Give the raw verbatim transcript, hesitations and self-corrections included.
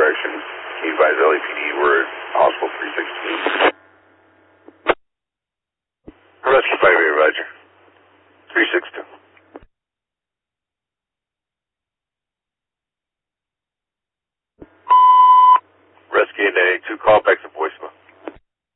direction. He advised L A P D we're at hospital three sixteen. Rescue five eight, Roger. three six two. Rescue nine eight two, call back to voicemail.